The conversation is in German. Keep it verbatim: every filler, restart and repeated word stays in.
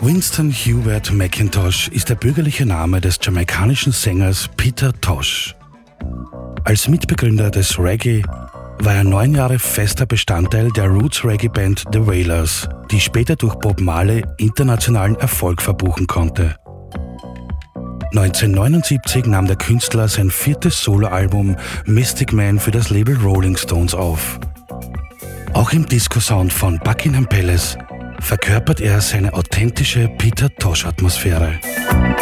Winston Hubert McIntosh ist der bürgerliche Name des jamaikanischen Sängers Peter Tosh. Als Mitbegründer des Reggae war er neun Jahre fester Bestandteil der Roots-Reggae-Band The Wailers, die später durch Bob Marley internationalen Erfolg verbuchen konnte. neunzehnhundertneunundsiebzig nahm der Künstler sein viertes Soloalbum Mystic Man für das Label Rolling Stones auf. Auch im Disco-Sound von Buckingham Palace verkörpert er seine authentische Peter Tosh-Atmosphäre.